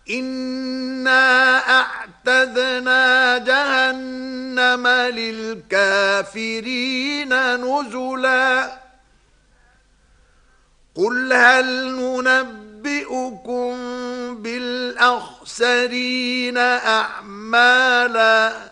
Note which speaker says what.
Speaker 1: إنا أعتدنا جهنم للكافرين نزلا قل هل ننبئكم بالأخسرين أعمالا